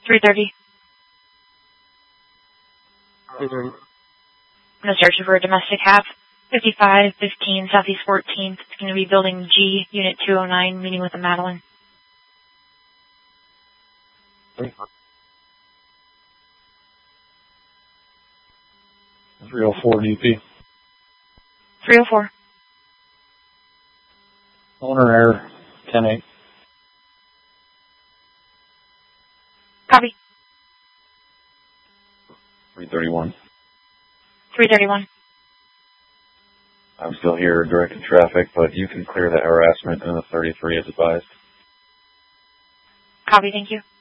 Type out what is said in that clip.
3:30. 3:30. I'm going to search for a domestic cab. 5515 Southeast 14th. It's going to be building G, Unit 209, meeting with the Madeline. 304 DP. 304. Owner error 10-8. Copy. 331. 331. I'm still here directing traffic, but you can clear the harassment in the 33 as advised. Copy, thank you.